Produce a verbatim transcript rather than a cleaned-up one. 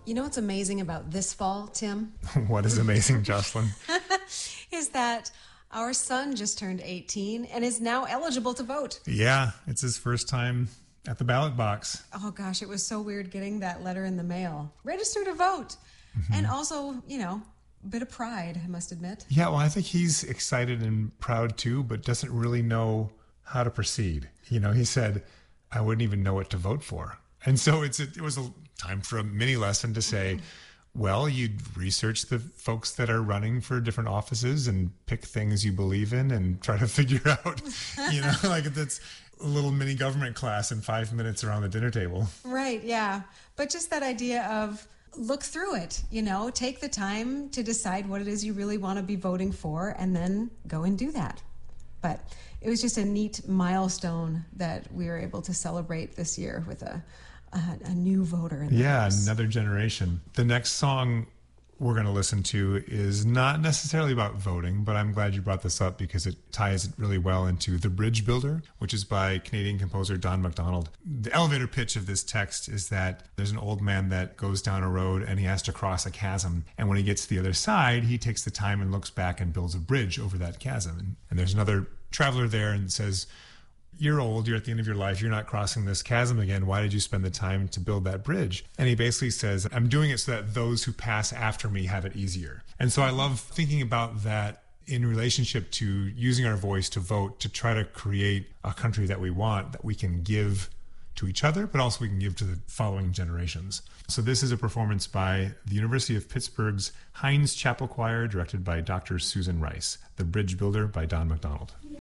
You know what's amazing about this fall, Tim? What is amazing, Jocelyn? Is that our son just turned eighteen and is now eligible to vote. Yeah, it's his first time at the ballot box. Oh gosh, it was so weird getting that letter in the mail. Register to vote. Mm-hmm. And also, you know, a bit of pride, I must admit. Yeah, well, I think he's excited and proud too, but doesn't really know how to proceed. You know, he said, I wouldn't even know what to vote for. And so it's a, it was a time for a mini lesson to say, well, you'd research the folks that are running for different offices and pick things you believe in and try to figure out, you know, like that's a little mini government class in five minutes around the dinner table. Right, yeah. But just that idea of look through it, you know, take the time to decide what it is you really want to be voting for and then go and do that. But it was just a neat milestone that we were able to celebrate this year with a a, a new voter in the Yeah, house. Another generation. The next song we're going to listen to is not necessarily about voting, but I'm glad you brought this up because it ties really well into The Bridge Builder, which is by Canadian composer Don MacDonald. The elevator pitch of this text is that there's an old man that goes down a road and he has to cross a chasm. And when he gets to the other side, he takes the time and looks back and builds a bridge over that chasm. And, and there's another traveler there and says, you're old, you're at the end of your life, you're not crossing this chasm again. Why did you spend the time to build that bridge? And he basically says, I'm doing it so that those who pass after me have it easier. And so I love thinking about that in relationship to using our voice to vote, to try to create a country that we want, that we can give to each other, but also we can give to the following generations. So this is a performance by the University of Pittsburgh's Heinz Chapel Choir, directed by Doctor Susan Rice. The Bridge Builder by Don MacDonald.